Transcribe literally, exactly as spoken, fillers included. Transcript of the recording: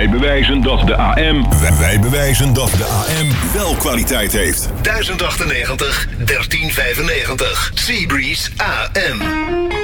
Wij bewijzen dat de A M... Wij, wij bewijzen dat de A M wel kwaliteit heeft. duizend achtennegentig, dertien vijfennegentig. Seabreeze A M.